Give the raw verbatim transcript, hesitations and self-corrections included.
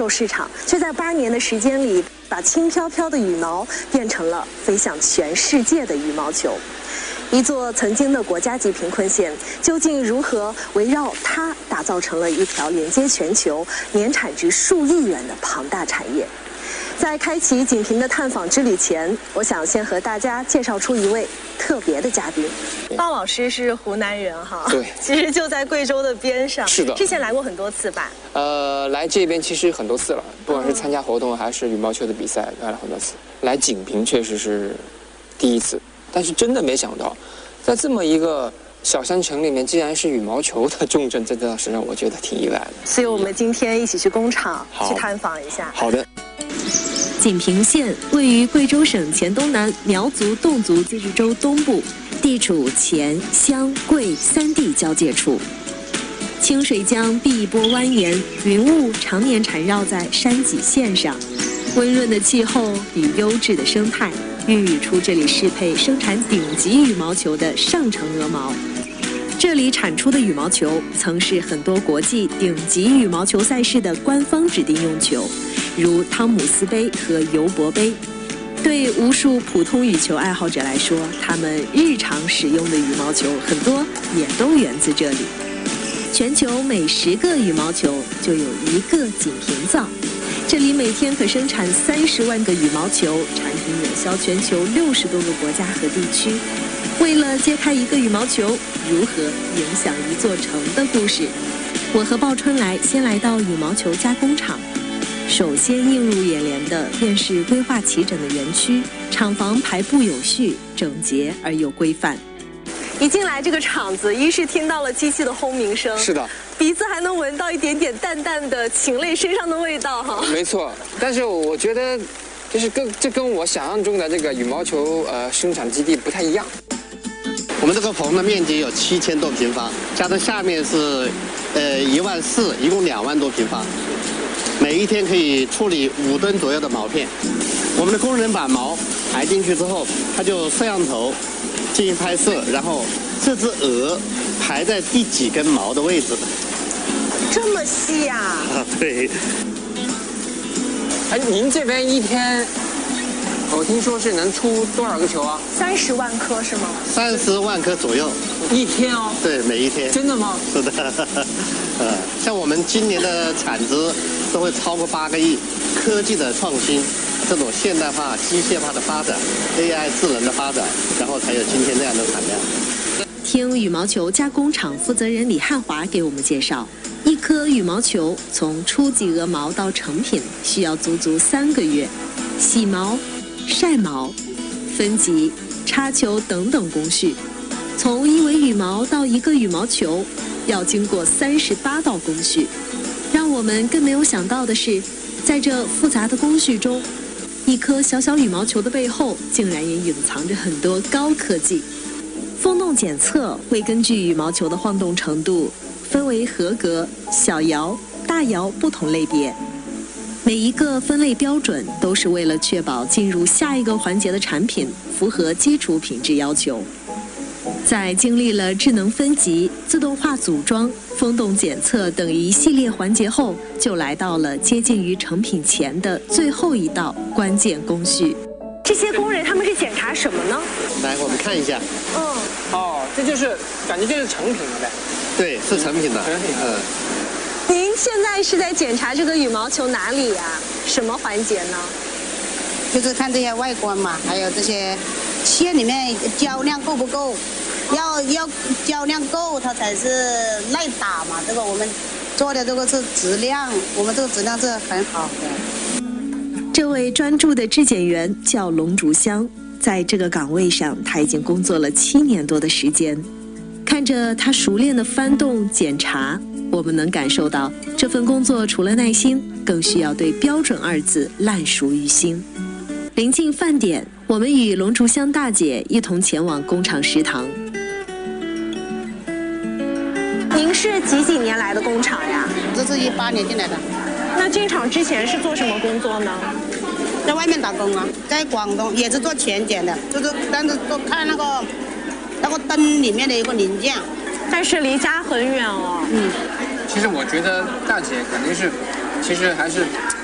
市场，却在八年的时间里，把轻飘飘的羽毛变成了飞向全世界的羽毛球。一座曾经的国家级贫困县，究竟如何围绕它打造成了一条连接全球、年产值数亿元的庞大产业？在开启锦屏的探访之旅前，我想先和大家介绍出一位特别的嘉宾。鲍老师是湖南人哈， 对， 其实就在贵州的边上。 是的， 之前来过很多次吧？ 呃，来这边其实很多次了，不管是参加活动还是羽毛球的比赛，来了很多次。来锦屏确实是第一次，但是真的没想到，在这么一个小山城里面，竟然是羽毛球的重镇，在这身上我觉得挺意外的。 所以我们今天一起去工厂去探访一下。 好的。 锦屏县位于贵州省黔东南苗族侗族自治州东部，地处黔、湘、贵三地交界处。清水江碧波蜿蜒，云雾常年缠绕在山脊线上，温润的气候与优质的生态，孕育出这里适配生产顶级羽毛球的上乘鹅毛。这里产出的羽毛球曾是很多国际顶级羽毛球赛事的官方指定用球，如汤姆斯杯和尤伯杯。对无数普通羽球爱好者来说，他们日常使用的羽毛球很多也都源自这里。全球每十个羽毛球就有一个锦屏造，这里每天可生产三十万个羽毛球，产品远销全球六十多个国家和地区。为了揭开一个羽毛球如何影响一座城的故事，我和鲍春来先来到羽毛球加工厂。首先映入眼帘的便是规划齐整的园区，厂房排布有序、整洁而又规范。 一进来这个厂子，一是听到了机器的轰鸣声， 是的， 鼻子还能闻到一点点淡淡的禽类身上的味道哈。 没错，但是我觉得，就是跟这跟我想象中的这个羽毛球呃生产基地不太一样。 我们这个棚的面积有七千多平方，加上下面是，呃一万四，一共两万多平方。每一天可以处理五吨左右的毛片。我们的工人把毛排进去之后，他就摄像头进行拍摄，然后这只鹅排在第几根毛的位置。 这么细呀、啊？ 啊，对。 哎，您这边一天，我听说是能出多少个球啊？ 三十万颗是吗？ 三十万颗左右。 一天哦？ 对，每一天。 真的吗？ 是的。呃，像我们今年的产值都会超过八个亿。科技的创新，这种现代化、机械化的发展 ，A I 智能的发展，然后才有今天这样的产量。 听羽毛球加工厂负责人李汉华给我们介绍，一颗羽毛球从初级鹅毛到成品需要足足三个月，洗毛、晒毛、分级、插球等等工序，从一尾羽毛到一个羽毛球，要经过三十八道工序。让我们更没有想到的是，在这复杂的工序中，一颗小小羽毛球的背后，竟然也隐藏着很多高科技。风洞检测会根据羽毛球的晃动程度，分为合格、小摇、大摇不同类别。每一个分类标准都是为了确保进入下一个环节的产品符合基础品质要求。在经历了智能分级、自动化组装、风洞检测等一系列环节后，就来到了接近于成品前的最后一道关键工序。 这些工人他们是检查什么呢？ 来，我们看一下。 嗯。 哦，这就是感觉这是成品了呗。 对，是成品的。 成品。 嗯。 您现在是在检查这个羽毛球哪里呀、啊？什么环节呢？ 就是看这些外观嘛，还有这些线里面胶量够不够，要要胶量够，它才是耐打嘛。这个我们做的这个是质量，我们这个质量是很好的。 这位专注的质检员叫龙竹香，在这个岗位上，他已经工作了七年多的时间。看着他熟练的翻动检查，我们能感受到这份工作除了耐心，更需要对标准二字烂熟于心。临近饭点，我们与龙竹香大姐一同前往工厂食堂。 您是几几年来的工厂呀？ 这是一八年进来的。 那进厂之前是做什么工作呢？ 在外面打工啊，在广东也是做前检的，就是但是都看那个那个灯里面的一个零件。 但是离家很远哦。 嗯。 其实我觉得大姐肯定是，其实还是